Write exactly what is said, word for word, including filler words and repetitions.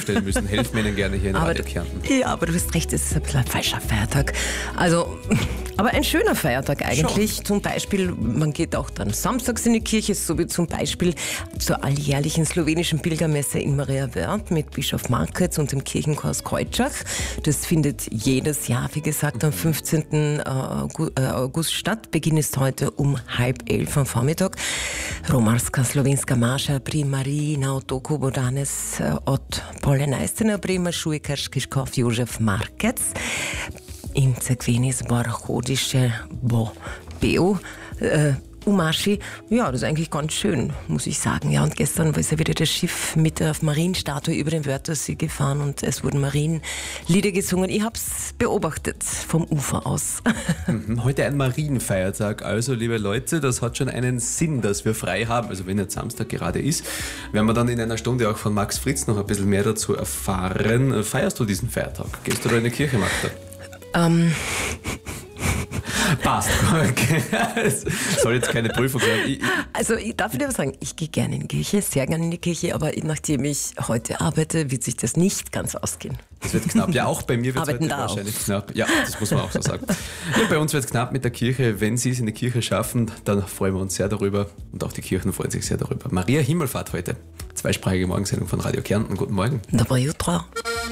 umstellen müssen. Helfen wir Ihnen gerne hier in Aber, Radio Kärnten. ja, aber du hast recht, es ist ein bisschen ein falscher Feiertag. Also, aber ein schöner Feiertag eigentlich. Schon. Zum Beispiel, man geht auch dann samstags in die Kirche, so wie zum Beispiel zur alljährlichen slowenischen Pilgermesse in Maria Wörth mit Bischof Markec und dem Kirchenchor aus Keutschach. Das findet jedes Jahr, wie gesagt, am fünfzehnten August statt. Beginn ist heute um halb elf am Vormittag. Romarska slovenska maša pri Mariji na otoku bo danes od pol enajste naprej maršuje škof Jožef Markec. In cerkveni zbor hodische bo pel. Äh, Umashi, ja, das ist eigentlich ganz schön, muss ich sagen. Ja, und gestern ist ja wieder das Schiff mit der Marienstatue über den Wörthersee gefahren und es wurden Marienlieder gesungen. Ich habe es beobachtet vom Ufer aus. Heute ein Marienfeiertag, also liebe Leute, das hat schon einen Sinn, dass wir frei haben. Also wenn jetzt Samstag gerade ist, werden wir dann in einer Stunde auch von Max Fritz noch ein bisschen mehr dazu erfahren. Feierst du diesen Feiertag? Gehst du da in die Kirche, Magda? Ähm... Passt. Okay. Soll jetzt keine Prüfung sein. Ich, ich also ich darf dir aber sagen, ich gehe gerne in die Kirche, sehr gerne in die Kirche, aber nachdem ich heute arbeite, wird sich das nicht ganz ausgehen. Das wird knapp. Ja, auch bei mir wird es heute da wahrscheinlich auch. knapp. Ja, das muss man auch so sagen. Ja, bei uns wird es knapp mit der Kirche. Wenn Sie es in die Kirche schaffen, dann freuen wir uns sehr darüber und auch die Kirchen freuen sich sehr darüber. Maria Himmelfahrt heute. Zweisprachige Morgensendung von Radio Kärnten. Guten Morgen. Dobro jutro.